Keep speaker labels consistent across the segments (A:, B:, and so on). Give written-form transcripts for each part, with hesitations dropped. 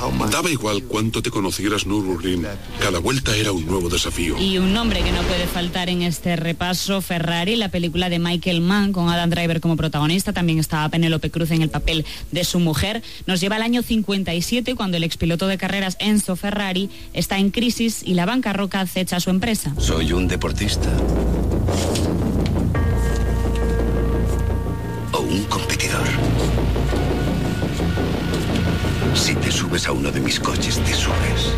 A: Daba igual cuánto te conocieras, Nürburgring. Cada vuelta era un nuevo desafío.
B: Y un nombre que no puede faltar en este repaso, Ferrari, la película de Michael Mann con Adam Driver como protagonista. También estaba Penélope Cruz en el papel de su mujer. Nos lleva al año 57, cuando el expiloto de carreras Enzo Ferrari está en crisis y la bancarrota acecha a su empresa.
C: Soy un deportista. O un competidor. Si te subes a uno de mis coches, te subes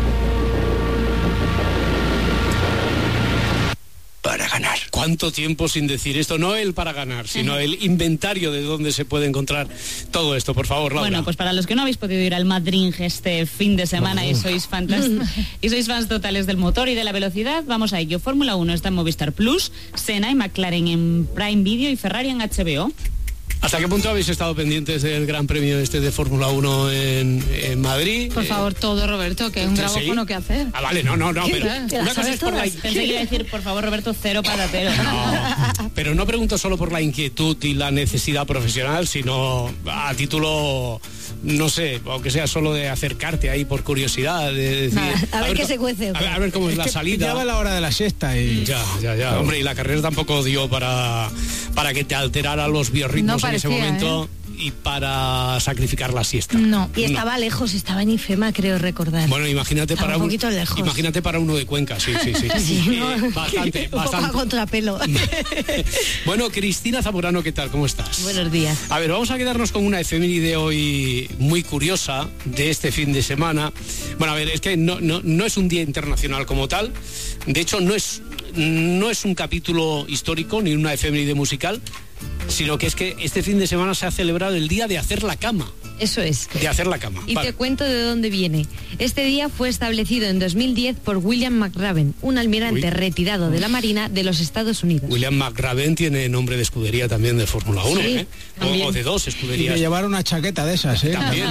C: para ganar.
D: ¿Cuánto tiempo sin decir esto? No el para ganar, sino el inventario de dónde se puede encontrar todo esto. Por favor, Laura.
B: Bueno, pues para los que no habéis podido ir al Madrid este fin de semana y sois fans totales del motor y de la velocidad, vamos a ello. Fórmula 1 está en Movistar Plus, Senna y McLaren en Prime Video y Ferrari en HBO.
D: ¿Hasta qué punto habéis estado pendientes del Gran Premio de Fórmula 1 en Madrid?
E: Por favor, todo, Roberto, que es un grabófono que hacer.
D: Ah, vale, no, pero una cosa es por la...
B: Pensé que iba a decir, por favor, Roberto, cero patatero.
D: No, pero no pregunto solo por la inquietud y la necesidad profesional, sino a título, no sé, aunque sea solo de acercarte ahí por curiosidad, de decir...
F: A ver qué se cuece.
D: A ver cómo es la salida.
G: Ya va la hora de la siesta y...
D: Ya. Hombre, y la carrera tampoco dio para que te alterara los biorritmos en ese momento. Y para sacrificar la siesta.
F: No, y estaba lejos, estaba en IFEMA, creo recordar.
D: Bueno, imagínate
F: estaba
D: para
F: un poquito lejos.
D: Imagínate para uno de Cuenca, sí. Bastante.
F: Un poco a contrapelo.
D: Bueno, Cristina Zamorano, ¿qué tal? ¿Cómo estás?
F: Buenos días.
D: A ver, vamos a quedarnos con una efeméride hoy muy curiosa de este fin de semana. Bueno, a ver, es que no es un día internacional como tal. De hecho, no es un capítulo histórico ni una efeméride musical, sino que es que este fin de semana se ha celebrado el día de hacer la cama.
E: Eso es.
D: De hacer la cama.
E: Y te cuento de dónde viene. Este día fue establecido en 2010 por William McRaven, un almirante retirado de la Marina de los Estados Unidos.
D: William McRaven tiene nombre de escudería también de Fórmula 1,
E: sí,
D: o de dos escuderías.
G: Y de llevar una chaqueta de esas,
D: También.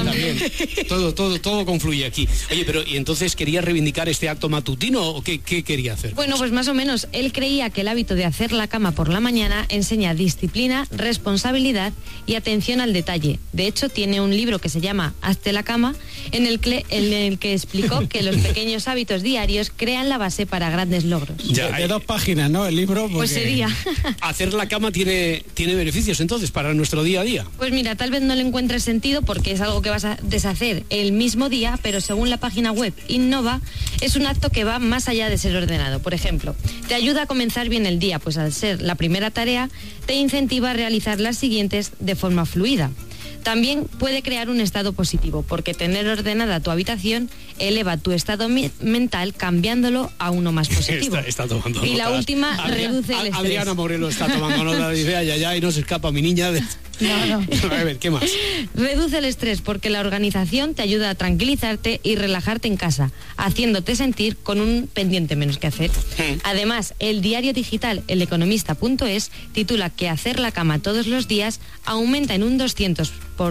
D: Todo confluye aquí. Oye, pero ¿y entonces quería reivindicar este acto matutino o qué quería hacer?
E: Bueno, pues más o menos. Él creía que el hábito de hacer la cama por la mañana enseña disciplina, responsabilidad y atención al detalle. De hecho, tiene un libro que se llama Hazte la cama, en el que explicó que los pequeños hábitos diarios crean la base para grandes logros.
G: De 2 páginas, ¿no? El libro. Porque...
E: Pues sería.
D: Hacer la cama tiene beneficios entonces para nuestro día a día.
E: Pues mira, tal vez no le encuentres sentido porque es algo que vas a deshacer el mismo día, pero según la página web Innova, es un acto que va más allá de ser ordenado. Por ejemplo, te ayuda a comenzar bien el día, pues al ser la primera tarea, te incentiva a realizar las siguientes de forma fluida. También puede crear un estado positivo, porque tener ordenada tu habitación eleva tu estado mental, cambiándolo a uno más positivo.
D: Está tomando
E: y
D: notas.
E: La última, reduce el estrés.
D: Adriana Moreno está tomando nota, dice, ay, no se escapa mi niña.
E: No.
D: A ver, ¿qué más?
E: Reduce el estrés porque la organización te ayuda a tranquilizarte y relajarte en casa, haciéndote sentir con un pendiente menos que hacer. Además, el diario digital eleconomista.es titula que hacer la cama todos los días aumenta en un 200%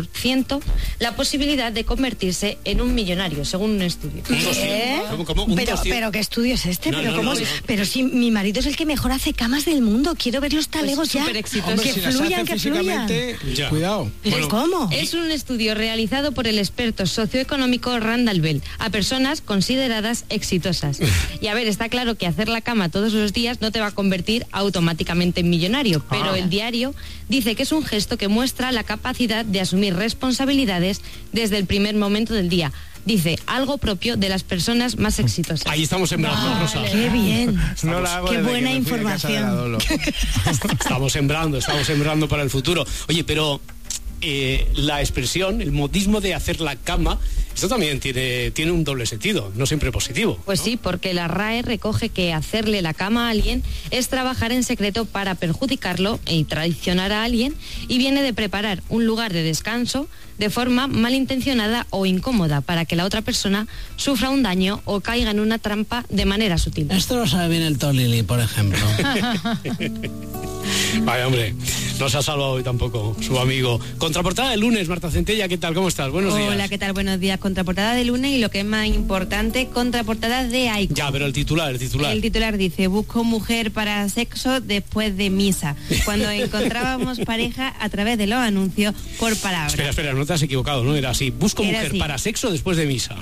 E: la posibilidad de convertirse en un millonario, según un estudio.
D: ¿Cómo?
F: Pero ¿qué estudio es este?
D: No.
F: Pero si mi marido es el que mejor hace camas del mundo, quiero ver los talegos ya.
E: Súper exitoso.
G: Hombre,
F: Que
G: si las
F: fluyan,
G: hace
F: que fluyan.
G: físicamente, cuidado.
F: ¿Pero cómo?
E: Es un estudio realizado por el experto socioeconómico Randall Bell a personas consideradas exitosas. Y a ver, está claro que hacer la cama todos los días no te va a convertir automáticamente en millonario, pero el diario dice que es un gesto que muestra la capacidad de asumir responsabilidades desde el primer momento del día. Dice, algo propio de las personas más exitosas.
D: Ahí estamos sembrando, Rosa.
F: ¡Qué bien!
G: Qué
F: buena información.
D: Estamos sembrando para el futuro. Oye, pero la expresión, el modismo de hacer la cama, esto también tiene un doble sentido, no siempre positivo.
E: Pues sí, porque la RAE recoge que hacerle la cama a alguien es trabajar en secreto para perjudicarlo y traicionar a alguien, y viene de preparar un lugar de descanso de forma malintencionada o incómoda para que la otra persona sufra un daño o caiga en una trampa de manera sutil.
G: Esto lo sabe bien el Tolili, por ejemplo.
D: Vaya, hombre, no se ha salvado hoy tampoco su amigo. Contraportada de lunes, Marta Centella, ¿qué tal? ¿Cómo estás? Buenos días.
H: Hola, ¿qué tal? Buenos días. Contraportada de lunes y lo que es más importante, contraportada de Aiko.
D: Ya, pero el titular.
H: El titular dice, busco mujer para sexo después de misa. Cuando encontrábamos pareja a través de los anuncios por palabra.
D: Espera, no te has equivocado, ¿no? Era así, busco mujer para sexo después de misa.